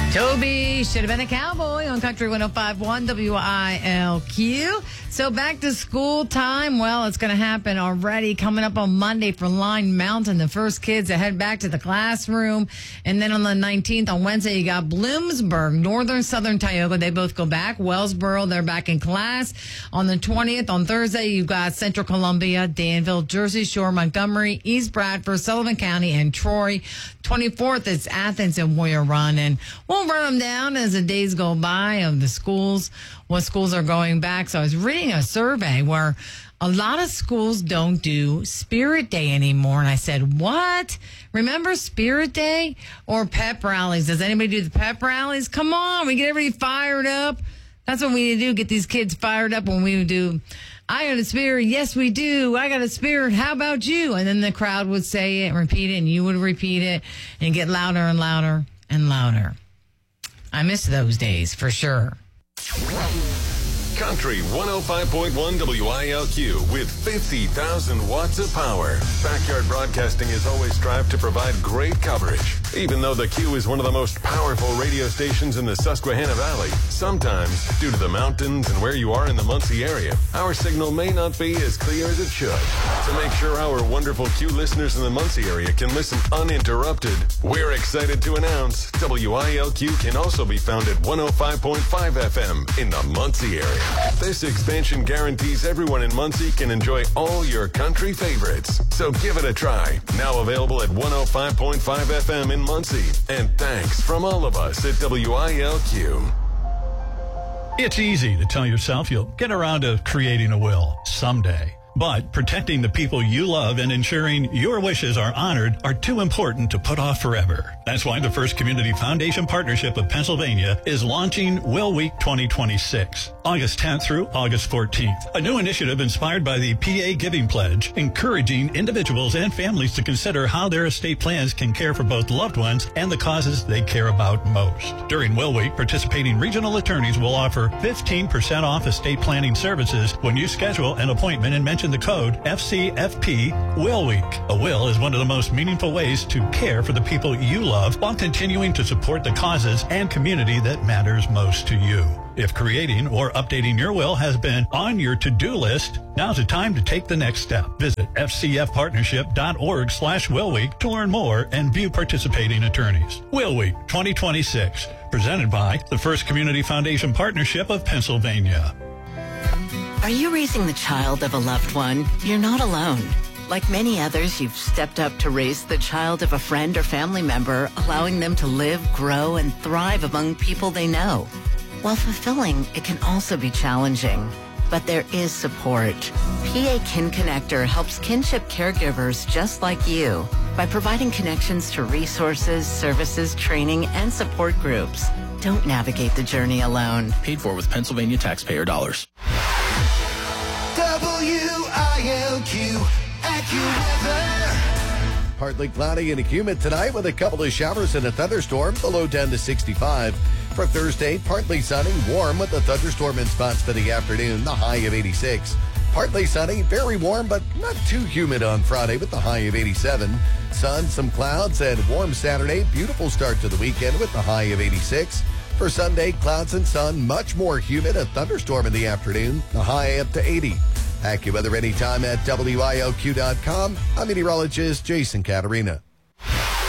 Toby should have been a cowboy on Country 105.1 WILQ. So back to school time. Well, it's going to happen already coming up on Monday for Line Mountain. The first kids that head back to the classroom. And then on the 19th, on Wednesday, you got Bloomsburg, Northern Southern Tioga. They both go back. Wellsboro, they're back in class. On the 20th, on Thursday, you've got Central Columbia, Danville, Jersey Shore, Montgomery, East Bradford, Sullivan County, and Troy. 24th, it's Athens and Warrior Run. And we'll run them down as the days go by of the schools, what schools are going back. So I was reading a survey where a lot of schools don't do Spirit Day anymore. And I said, what? Remember Spirit Day or pep rallies? Does anybody do the pep rallies? Come on, we get everybody fired up. That's what we need to do, get these kids fired up when we do. I got a spirit. Yes, we do. I got a spirit. How about you? And then the crowd would say it, repeat it, and you would repeat it and get louder and louder and louder. I miss those days for sure. Country 105.1 WILQ with 50,000 watts of power. Backyard Broadcasting has always strived to provide great coverage. Even though the Q is one of the most powerful radio stations in the Susquehanna Valley, sometimes, due to the mountains and where you are in the Muncie area, our signal may not be as clear as it should. To make sure our wonderful Q listeners in the Muncie area can listen uninterrupted, we're excited to announce WILQ can also be found at 105.5 FM in the Muncie area. This expansion guarantees everyone in Muncie can enjoy all your country favorites. So give it a try. Now available at 105.5 FM in Muncie. And thanks from all of us at WILQ. It's easy to tell yourself you'll get around to creating a will someday. But protecting the people you love and ensuring your wishes are honored are too important to put off forever. That's why the First Community Foundation Partnership of Pennsylvania is launching Will Week 2026, August 10th through August 14th. A new initiative inspired by the PA Giving Pledge, encouraging individuals and families to consider how their estate plans can care for both loved ones and the causes they care about most. During Will Week, participating regional attorneys will offer 15% off estate planning services when you schedule an appointment and mention the code FCFP Will Week. A will is one of the most meaningful ways to care for the people you love while continuing to support the causes and community that matters most to you. If creating or updating your will has been on your to-do list, now's the time to take the next step. Visit fcfpartnership.org/Will Week to learn more and view participating attorneys. Will Week 2026, presented by the First Community Foundation Partnership of Pennsylvania. Are you raising the child of a loved one? You're not alone. Like many others, you've stepped up to raise the child of a friend or family member, allowing them to live, grow, and thrive among people they know. While fulfilling, it can also be challenging. But there is support. PA Kin Connector helps kinship caregivers just like you by providing connections to resources, services, training, and support groups. Don't navigate the journey alone. Paid for with Pennsylvania taxpayer dollars. WILQ AccuWeather. Partly cloudy and humid tonight with a couple of showers and a thunderstorm. The low down to 65. For Thursday, partly sunny, warm with a thunderstorm in spots for the afternoon. The high of 86. Partly sunny, very warm, but not too humid on Friday with the high of 87. Sun, some clouds, and warm Saturday. Beautiful start to the weekend with the high of 86. For Sunday, clouds and sun, much more humid, a thunderstorm in the afternoon, the high up to 80. AccuWeather anytime at WILQ.com. I'm meteorologist Jason Caterina.